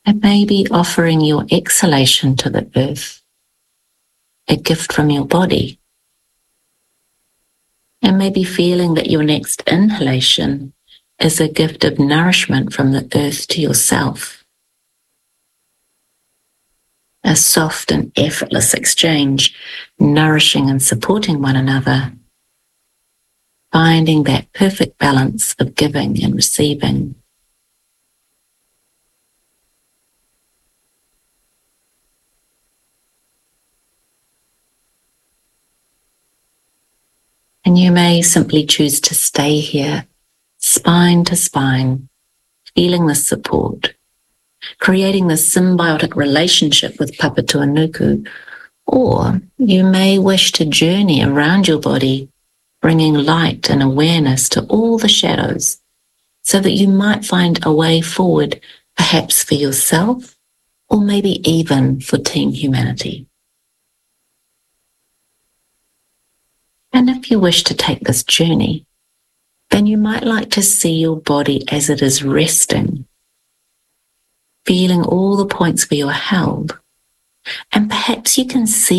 And maybe offering your exhalation to the earth, a gift from your body. And maybe feeling that your next inhalation is a gift of nourishment from the earth to yourself. A soft and effortless exchange, nourishing and supporting one another, finding that perfect balance of giving and receiving. And you may simply choose to stay here, spine to spine, feeling the support, creating this symbiotic relationship with Papatūānuku. Or you may wish to journey around your body, bringing light and awareness to all the shadows, so that you might find a way forward, perhaps for yourself, or maybe even for Team Humanity. And if you wish to take this journey, then you might like to see your body as it is resting, feeling all the points where you're held, and perhaps you can see